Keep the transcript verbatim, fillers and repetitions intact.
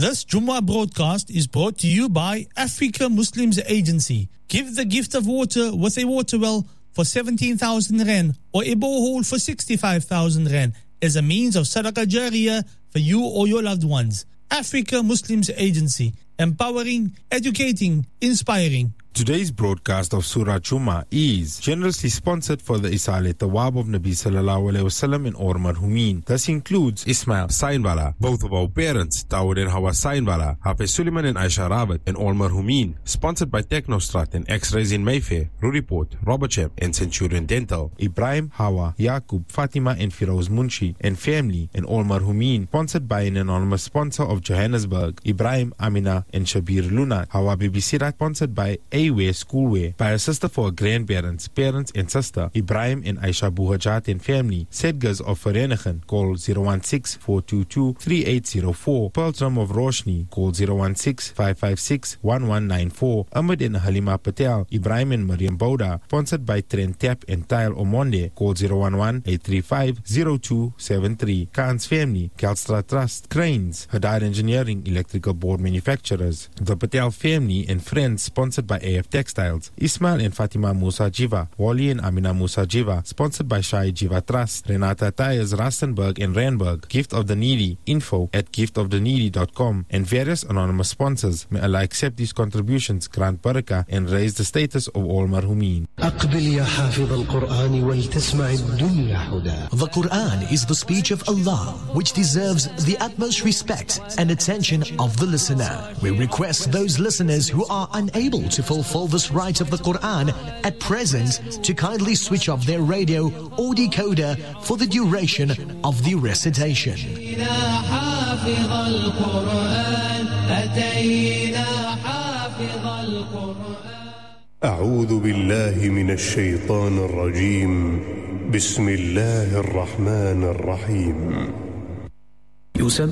This Jummah broadcast is brought to you by Africa Muslims Agency. Give the gift of water with a water well for seventeen thousand rand or a borehole for sixty-five thousand rand as a means of sadaqah jariyah for you or your loved ones. Africa Muslims Agency, empowering, educating, inspiring. Today's broadcast of Surah Jummah is generously sponsored for the Isalet Tawab of Nabi Sallallahu Alaihi Wasallam in Or Marhumin. This includes Ismail Sainwala, both of our parents, Dawood and Hawa Sainwala, Hafiz Suleiman and Aisha Rabat in Or Marhumin. Sponsored by Technostrat and X-Rays in Mayfair, Ruriport, Robertsham and Centurion Dental. Ibrahim, Hawa, Yaqub, Fatima and Firoz Munshi and family in Or Marhumin. Sponsored by an anonymous sponsor of Johannesburg, Ibrahim, Amina and Shabir Luna. Hawa Bibi Sirat, sponsored by A-Way Schoolwear, by a sister for her grandparents, parents and sister, Ibrahim and Aisha Buhajat and family. Sedgers of Vereniging, call zero one six, four two two, three eight zero four. Pearltram of Roshni, call zero one six, five five six, one one nine four. Ahmed and Halima Patel, Ibrahim and Mariam Bouda, sponsored by Trent Tap and Tile Omonde, call zero one one, eight three five, zero two seven three. Khan's family, Kelstra Trust, Cranes, Hadad Engineering, electrical board manufacturers. The Patel family and friends, sponsored by A F Textiles. Ismail and Fatima Musa Jiva, Wali and Amina Musa Jiva, sponsored by Shai Jiva Trust. Renata Tyres, Rustenburg and Randburg. Gift of the Needy, info at gift of the needy dot com, and various anonymous sponsors. May Allah accept these contributions, grant barakah and raise the status of all marhumin. The Quran is the speech of Allah, which deserves the utmost respect and attention of the listener. We request those listeners who are unable to fulfill this right of the Quran at present to kindly switch off their radio or decoder for the duration of the recitation. أعوذ بالله من الشيطان الرجيم بسم الله الرحمن الرحيم.